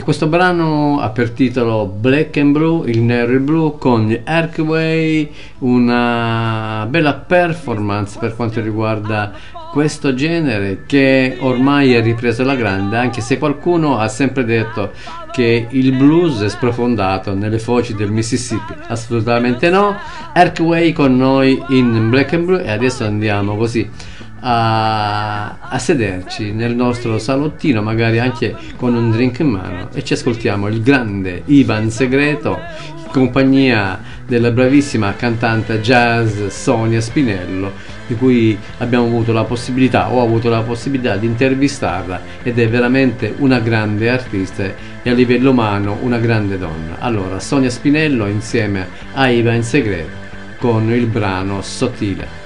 questo brano ha per titolo Black and Blue, il nero e il blu, con gli Archway, una bella performance per quanto riguarda questo genere che ormai è ripreso alla grande, anche se qualcuno ha sempre detto che il blues è sprofondato nelle foci del Mississippi. Assolutamente no. Archway con noi in Black and Blue, e adesso andiamo così a sederci nel nostro salottino, magari anche con un drink in mano, e ci ascoltiamo il grande Ivan Segreto in compagnia della bravissima cantante jazz Sonia Spinello, di cui abbiamo avuto la possibilità, ho avuto la possibilità di intervistarla, ed è veramente una grande artista e a livello umano una grande donna. Allora, Sonia Spinello insieme a Ivan Segreto con il brano Sottile.